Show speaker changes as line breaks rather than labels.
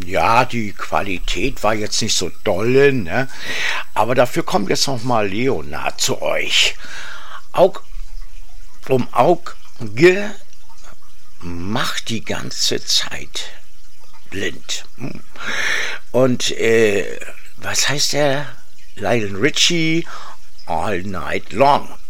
Ja, die Qualität war jetzt nicht so dolle, ne? Aber dafür kommt jetzt noch mal Leonard zu euch. Aug um Auge macht die ganze Zeit blind. Und was heißt der? Lionel Richie, All Night Long.